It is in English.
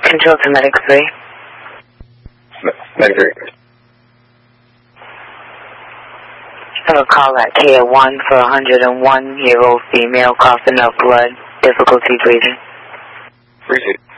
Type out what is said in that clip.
Control to Medic 3. Medic 3. I have a call at Care 1 for a 101-year-old female coughing up blood, difficulty breathing. Appreciate it.